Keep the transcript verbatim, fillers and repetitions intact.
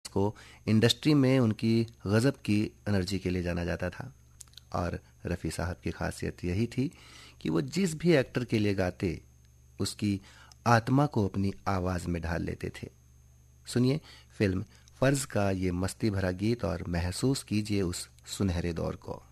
को इंडस्ट्री में उनकी गज़ब की एनर्जी के लिए जाना जाता था। और रफ़ी साहब की खासियत यही थी कि वो जिस भी एक्टर के लिए गाते उसकी आत्मा को अपनी आवाज़ में ढाल लेते थे। सुनिए फिल्म फ़र्ज़ का ये मस्ती भरा गीत और महसूस कीजिए उस सुनहरे दौर को।